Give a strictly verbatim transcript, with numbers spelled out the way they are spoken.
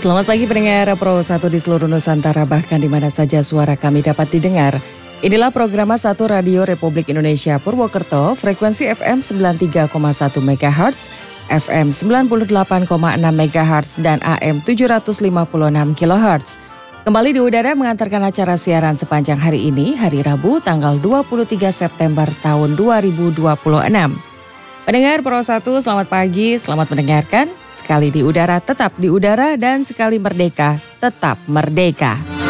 Selamat pagi pendengar Pro satu di seluruh Nusantara, bahkan di mana saja suara kami dapat didengar. Inilah program satu Radio Republik Indonesia Purwokerto, frekuensi F M sembilan puluh tiga koma satu megahertz, F M sembilan puluh delapan koma enam megahertz, dan A M tujuh ratus lima puluh enam kilohertz. Kembali di udara mengantarkan acara siaran sepanjang hari ini, hari Rabu, tanggal dua puluh tiga September tahun dua ribu dua puluh enam. Pendengar Pro satu, selamat pagi, selamat mendengarkan. Sekali di udara, tetap di udara, dan sekali merdeka, tetap merdeka.